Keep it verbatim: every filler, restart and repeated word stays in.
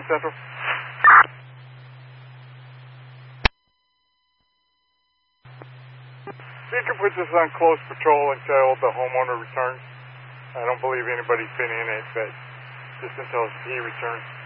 Central. You can put this on close patrol until the homeowner returns. I don't believe anybody's been in it, but just until he returns.